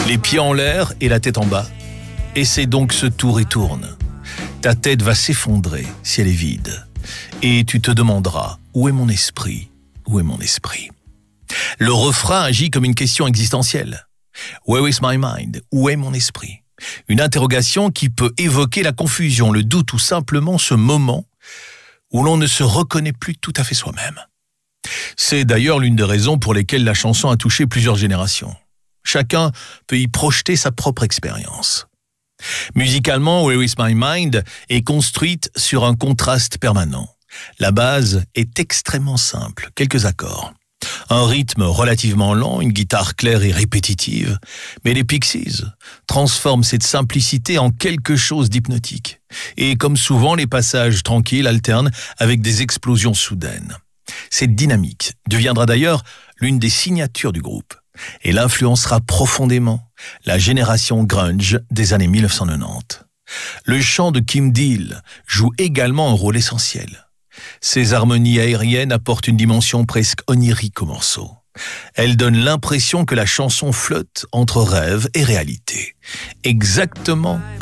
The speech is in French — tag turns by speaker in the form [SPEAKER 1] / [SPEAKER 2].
[SPEAKER 1] Les pieds en l'air et la tête en bas. Essaie donc ce tour et tourne. Ta tête va s'effondrer si elle est vide. Et tu te demanderas, où est mon esprit? Où est mon esprit? Le refrain agit comme une question existentielle. Where is my mind? Où est mon esprit? Une interrogation qui peut évoquer la confusion, le doute ou simplement ce moment où l'on ne se reconnaît plus tout à fait soi-même. C'est d'ailleurs l'une des raisons pour lesquelles la chanson a touché plusieurs générations. Chacun peut y projeter sa propre expérience. Musicalement, Where is my mind est construite sur un contraste permanent. La base est extrêmement simple, quelques accords. Un rythme relativement lent, une guitare claire et répétitive. Mais les Pixies transforment cette simplicité en quelque chose d'hypnotique. Et comme souvent, les passages tranquilles alternent avec des explosions soudaines. Cette dynamique deviendra d'ailleurs l'une des signatures du groupe. Et l'influencera profondément la génération grunge des années 1990. Le chant de Kim Deal joue également un rôle essentiel. Ces harmonies aériennes apportent une dimension presque onirique au morceau. Elles donnent l'impression que la chanson flotte entre rêve et réalité. Exactement